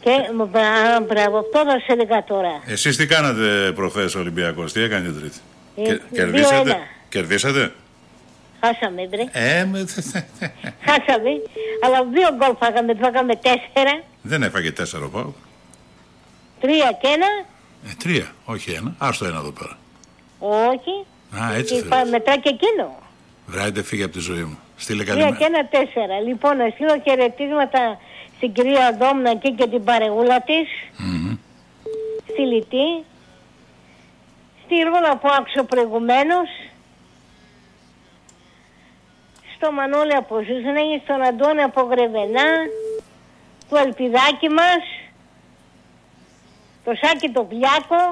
Και μπράβο, αυτό θα σε έλεγα τώρα. Εσείς τι κάνατε προχθές Ολυμπιακός, τι έκανετε Τρίτη? Κερδίσατε? Χάσαμε, μπρε. Χάσαμε, αλλά 2 γκολ φάγαμε 4. Δεν έφαγε 4 ο ΠΑΟΚ. 3 και 1. 3, όχι 1. Άστο 1 εδώ πέρα. Όχι. Α, έτσι μετά και εκείνο. Βράδυ φύγε από τη ζωή μου. Στείλε 3 και 1, 4. Λοιπόν, να στείλω χαιρετίσματα στην κυρία Δόμνα εκεί και την παρεγούλα της. Στη Λιτή. Στη Ρούλα που άκουσα προηγουμένως. Στο Μανώλη από Ζούσνεγη, στον Αντώνη από Γρεβενά, του Ελπιδάκη μας, το Σάκη το Πλιάκο,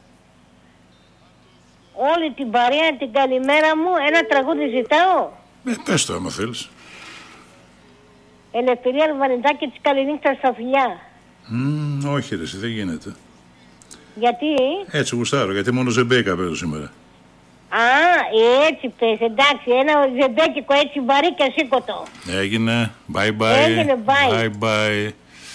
όλη την παρέα, την καλημέρα μου. Ένα τραγούδι ζητάω. Πες το άμα θέλεις. Ελευθερία Αλβανιτάκη της Καληνύχτας στα φιλιά. Όχι ρε, δεν γίνεται. Γιατί? Έτσι γουστάρω, γιατί μόνο Ζεμπέικα παίζω σήμερα. Α, έτσι πες, εντάξει, ένα ζεμπέκικο έτσι βαρύ και σήκωτο. Έγινε, bye bye. Έγινε, bye. Bye bye.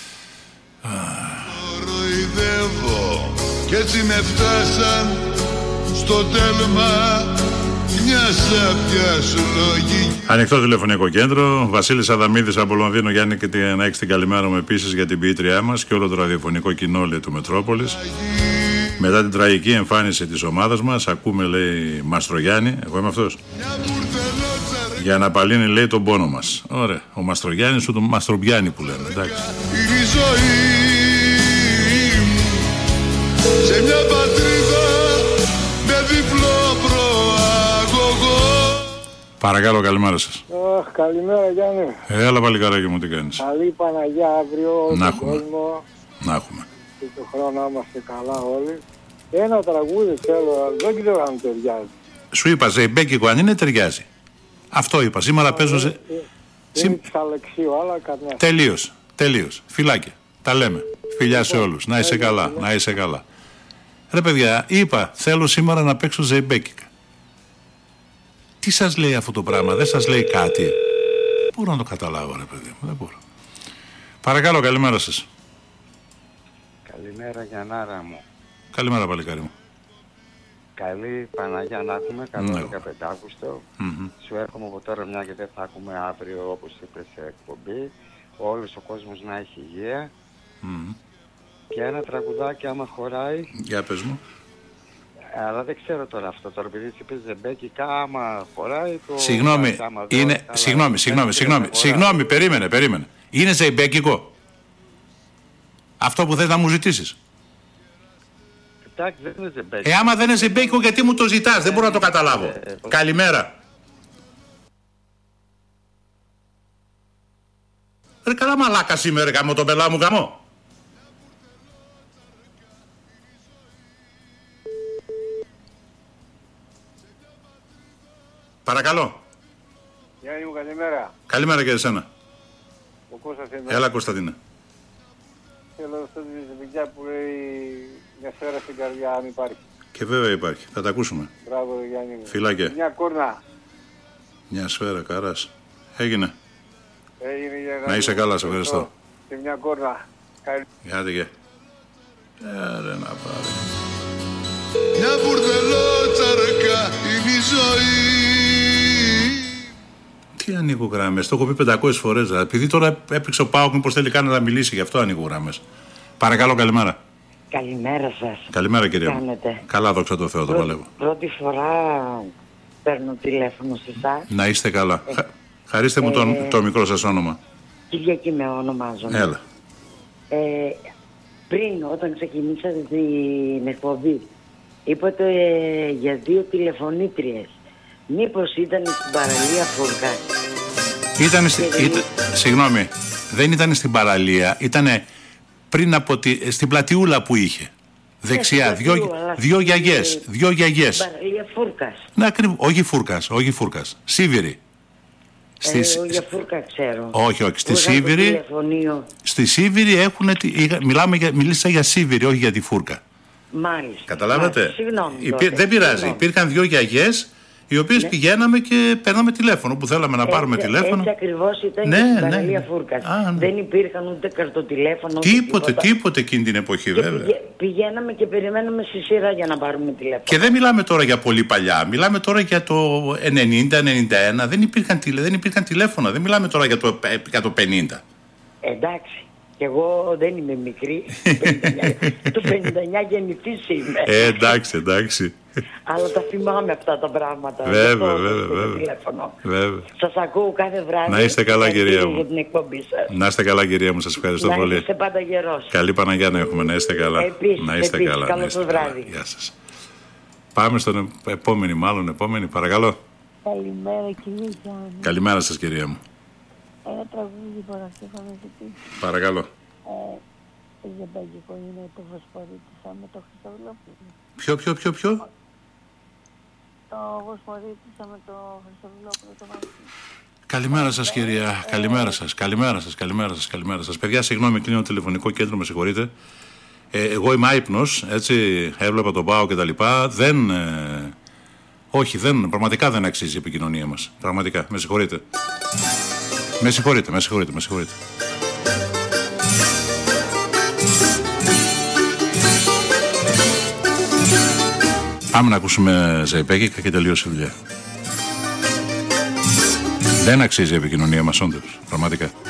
Ροϊδεύω κι έτσι με φτάσαν στο τέλμα μια σάπια σου λογική. Ανοιχτό τηλεφωνικό κέντρο. Βασίλης Αδαμίδης από Λονδίνο. Γιάννη, και να έχεις την καλημέρα μου επίσης για την ποιήτριά μας και όλο το ραδιοφωνικό κοινό, λέει, του Μετρόπολης. Μετά την τραγική εμφάνιση της ομάδας μας, ακούμε, λέει, Μαστρογιάννη. Εγώ είμαι αυτός. Για να απαλύνει, λέει, τον πόνο μας. Ωραία. Ο Μαστρογιάννης σου τον Μαστροπιάννη που λένε. Εντάξει. Είναι η ζωή μου σε μια πατρίδα με διπλό προαγωγό. Παρακαλώ, καλημέρα σας. Καλημέρα Γιάννη. Έλα παλικάράκι μου, τι κάνεις? Καλή Παναγιά αύριο να στον κόσμο. Να έχουμε. Και το χρόνο να είμαστε καλά όλοι. Ένα τραγούδι θέλω, δεν ξέρω αν ταιριάζει. Σου είπα, ζεϊμπέκικο, αν είναι ταιριάζει. Αυτό είπα, σήμερα παίζω Είναι της Αλεξίου, αλλά καμιά. Τελείως. Φιλάκια. Τα λέμε. Φιλιά σε όλους. Να είσαι καλά. Να είσαι καλά. Ρε παιδιά, είπα, θέλω σήμερα να παίξω ζεϊμπέκικα. Τι σας λέει αυτό το πράγμα, δεν σας λέει κάτι? Μπορώ να το καταλάβω, ρε παιδί μου, δεν μπορώ. Παρακαλώ, καλημέρα σας. Καλημέρα Γιαννάρα μου. Καλημέρα παλικάρι μου. Καλή Παναγιά να έχουμε, καλό 15 Αύγουστο. Σου έρχομαι από τώρα, μια και δεν θα έχουμε αύριο, όπως είπες, σε εκπομπή. Όλος ο κόσμος να έχει υγεία. Και ένα τραγουδάκι άμα χωράει. Για πες μου. Αλλά δεν ξέρω τώρα αυτό, τώρα επειδή είπες ζεμπέκικα, άμα χωράει το... Συγγνώμη, περίμενε. Είναι ζεμπέκικο αυτό που θες να μου ζητήσεις? Εντάξει, δεν είναι ζεμπέκικο. Άμα δεν είναι ζεμπέκικο, γιατί μου το ζητάς? Δεν μπορώ να το καταλάβω. Καλημέρα. Ρε καλά μαλάκα σήμερα, γαμώ τον πελά μου, γαμώ. Παρακαλώ. Γιάννη μου, καλημέρα. Καλημέρα και εσένα. Ο Κώστας είμαι. Έλα Κωνσταντίνε. Θέλω αυτό τη ζευγιά που λέει μια σφαίρα στην καρδιά, αν υπάρχει. Και βέβαια υπάρχει. Θα τα ακούσουμε. Μπράβο Γιάννη μου. Φιλάκια. Μια κόρνα. Μια σφαίρα, καράς. Έγινε. Έγινε. Να είσαι καλά, σε ευχαριστώ. Και μια κόρνα. Άντε και. Ρε να πάρε. Μια μπουρδελότσαρκα είναι η ζωή. Τι ανοίγω γράμμες, το έχω πει 500 φορές. Επειδή τώρα έπαιξε ο ΠΑΟΚ, μήπως θέλει καν να μιλήσει, γι' αυτό ανοίγω γράμμες. Παρακαλώ, καλημέρα. Καλημέρα σας. Καλημέρα κυρία μου. Καλά, δόξα τω Θεώ, το παλεύω. Πρώτη φορά παίρνω τηλέφωνο σε εσάς. Να είστε καλά. Χαρίστε μου το μικρό σας όνομα. Κυριακή με ονομάζομαι. Έλα. Πριν, όταν ξεκινήσατε την εκπομπή, είπατε για 2 τηλεφωνήτριες. Μήπως ήταν στην παραλία Φουρκάς? Συγγνώμη, δεν ήταν στην παραλία, ήτανε πριν από στην πλατιούλα που είχε. Δεξιά, δύο γιαγιές. Παραλία Φούρκας. Ναι, όχι Φούρκας, Σίβηρη. Για Φούρκα ξέρω. Όχι, στη Σίβηρη έχουν, μιλήσα για Σίβηρη, όχι για τη Φούρκα. Μάλιστα. Καταλάβατε? Συγγνώμη. Δεν πειράζει, υπήρχαν 2 γιαγιές οι οποίες πηγαίναμε και παίρναμε τηλέφωνο, που θέλαμε να πάρουμε τηλέφωνο. Έτσι ακριβώς ήταν ναι, και στην παραλία Φούρκας. Ναι. Δεν υπήρχαν ούτε καρτοτηλέφωνο. Τίποτε εκείνη την εποχή, και βέβαια. Πηγαίναμε και περιμέναμε στη σειρά για να πάρουμε τηλέφωνο. Και δεν μιλάμε τώρα για πολύ παλιά, μιλάμε τώρα για το 90-91. Δεν υπήρχαν τηλέφωνα, δεν μιλάμε τώρα για το 50. Εντάξει. Και εγώ δεν είμαι μικρή. Το 59 γεννηθής είμαι. Εντάξει. Αλλά τα θυμάμαι αυτά τα πράγματα. Βέβαια. Σας ακούω κάθε βράδυ. Να είστε καλά, κυρία μου. Για την εκπομπή σας. Να είστε καλά, κυρία μου. Σας ευχαριστώ πολύ. Να είστε πάντα γερός. Καλή Παναγιά να έχουμε. Να είστε καλά. Να είστε καλά. Καλό το βράδυ. Γεια σας. Πάμε στον επόμενη. Παρακαλώ. Καλημέρα, κύριε Γιάννη. Καλημέρα σας, κυρία μου. Ένα τραγούδι παραστήφα να ζητήσω. Παρακαλώ. Ζεμπαγικό είναι το Βοσπορίτησα με το Χριστοδουλόπουλο. Ποιο? Το Βοσπορίτησα με το Χριστοδουλόπουλο το μάθημα. Καλημέρα σας, κυρία. Καλημέρα σας. Παιδιά, συγγνώμη, κλείνω το τηλεφωνικό κέντρο, με συγχωρείτε. Εγώ είμαι άυπνος, έτσι, έβλεπα τον ΠΑΟ και τα λοιπά. Πραγματικά δεν αξίζει η επικοινωνία μας. Πραγματικά, με συγχωρείτε. Με συγχωρείτε. Πάμε να ακούσουμε Ζεϊπέκικα και τελείωσε η δουλειά. Δεν αξίζει η επικοινωνία μας, όντως, πραγματικά.